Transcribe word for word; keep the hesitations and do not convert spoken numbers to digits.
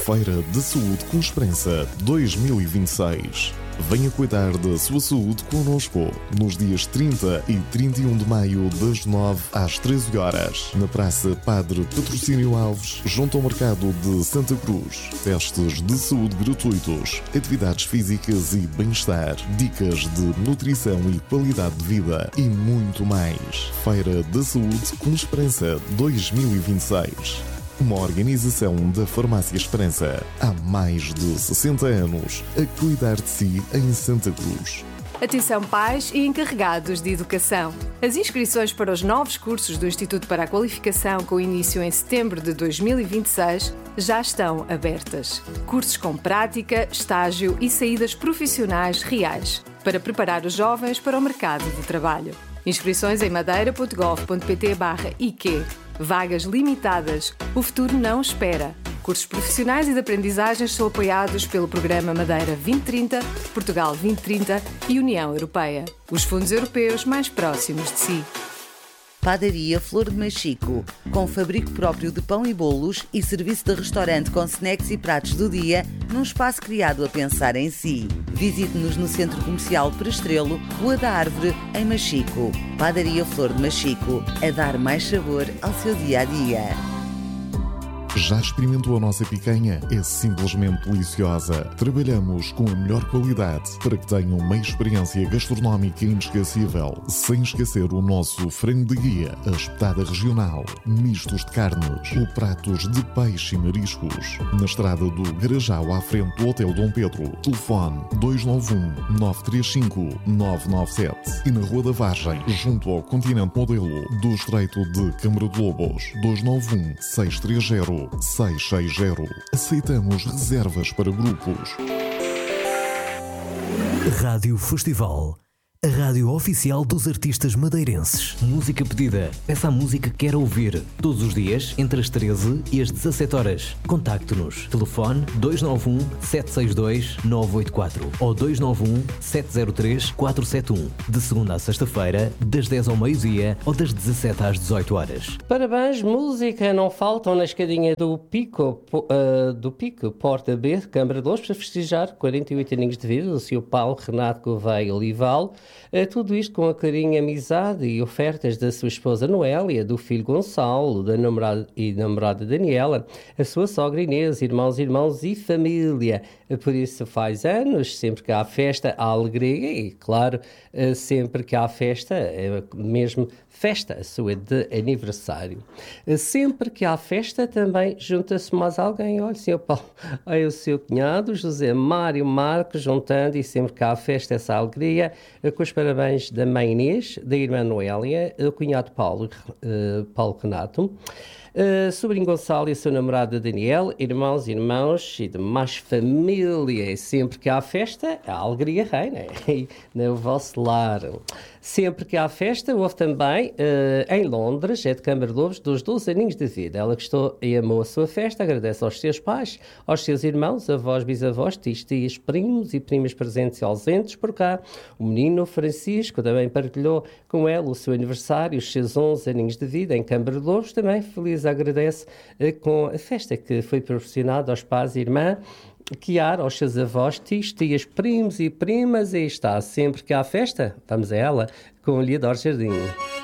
Feira de Saúde com Esperança dois mil e vinte e seis. Venha cuidar da sua saúde connosco nos dias trinta e trinta e um de maio, das nove às treze horas, na Praça Padre Patrocínio Alves, junto ao Mercado de Santa Cruz. Testes de saúde gratuitos, atividades físicas e bem-estar, dicas de nutrição e qualidade de vida e muito mais. Feira da Saúde com Esperança dois mil e vinte e seis. Uma organização da Farmácia Esperança. Há mais de sessenta anos a cuidar de si em Santa Cruz. Atenção pais e encarregados de educação. As inscrições para os novos cursos do Instituto para a Qualificação, com início em setembro de dois mil e vinte e seis, já estão abertas. Cursos com prática, estágio e saídas profissionais reais, para preparar os jovens para o mercado de trabalho. Inscrições em madeira ponto gov ponto pt barra I Q. Vagas limitadas. O futuro não espera. Cursos profissionais e de aprendizagens são apoiados pelo Programa Madeira vinte trinta, Portugal vinte trinta e União Europeia. Os fundos europeus mais próximos de si. Padaria Flor de Machico, com fabrico próprio de pão e bolos e serviço de restaurante com snacks e pratos do dia, num espaço criado a pensar em si. Visite-nos no Centro Comercial Prestrelo, Rua da Árvore, em Machico. Padaria Flor de Machico, a dar mais sabor ao seu dia-a-dia. Já experimentou a nossa picanha? É simplesmente deliciosa. Trabalhamos com a melhor qualidade para que tenham uma experiência gastronómica inesquecível, sem esquecer o nosso frango de guia, a espetada regional, mistos de carnes ou pratos de peixe e mariscos. Na estrada do Garajal, à frente do Hotel Dom Pedro. Telefone dois nove um, nove três cinco, nove nove sete. E na Rua da Vargem, junto ao Continente Modelo do Estreito de Câmara de Lobos. dois nove um, seis três zero, seis seis zero. Aceitamos reservas para grupos. Rádio Festival, a rádio oficial dos artistas madeirenses. Música pedida. Peça a música que quer ouvir. Todos os dias, entre as treze e as dezassete horas. Contacte-nos. Telefone dois nove um, sete seis dois, nove oito quatro ou dois nove um, sete zero três, quatro sete um. De segunda a sexta-feira, das dez ao meio-dia ou das dezassete às dezoito horas. Parabéns, música não faltam na escadinha do Pico, uh, do Pico, Porta B, Câmara de Lobos, para festejar quarenta e oito aninhos de vida do senhor Paulo Renato Gouveia Olival. Uh, tudo isto com a carinha, amizade e ofertas da sua esposa Noélia, do filho Gonçalo, da namorada e namorada Daniela, a sua sogra Inês, irmãos, irmãos e família. Uh, por isso faz anos, sempre que há festa, há alegria e, claro, uh, sempre que há festa, é mesmo festa a sua de aniversário. Sempre que há festa também junta-se mais alguém. Olha, senhor Paulo, olha o seu cunhado, José Mário Marcos, juntando, e sempre que há festa essa alegria, com os parabéns da mãe Inês, da irmã Noélia, o cunhado Paulo, uh, Paulo Renato, Uh, sobrinho Gonçalo e a sua namorada Daniel, irmãos, irmãos e demais família. E sempre que há festa, a alegria reina no vosso lar. Sempre que há festa, houve também uh, em Londres, é de Câmara de Lobos, dos doze aninhos de vida. Ela gostou e amou a sua festa, agradece aos seus pais, aos seus irmãos, avós, bisavós, tios, tias, primos e primas presentes e ausentes por cá. O menino Francisco também partilhou com ela o seu aniversário, os seus onze aninhos de vida em Câmara de Lobos, também feliz agradece uh, com a festa que foi proporcionada aos pais e irmã, Chiara, aos seus avós, tios, tias, primos e primas. E está, sempre que há festa, vamos a ela, com o Liador Jardim.